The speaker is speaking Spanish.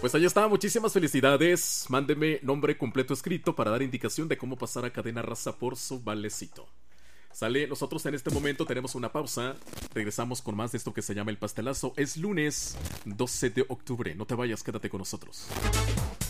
Pues ahí está, muchísimas felicidades. Mándeme nombre completo escrito para dar indicación de cómo pasar a Cadena Raza por su valecito. Sale, nosotros en este momento tenemos una pausa. Regresamos con más de esto que se llama El Pastelazo. Es lunes 12 de octubre. No te vayas, quédate con nosotros.